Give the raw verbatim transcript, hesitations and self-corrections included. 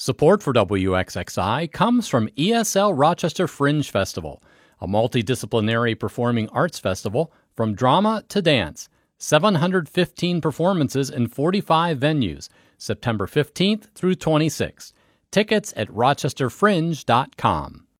Support for W X X I comes from E S L Rochester Fringe Festival, a multidisciplinary performing arts festival from drama to dance. seven hundred fifteen performances in forty-five venues, September fifteenth through twenty-sixth. Tickets at rochester fringe dot com.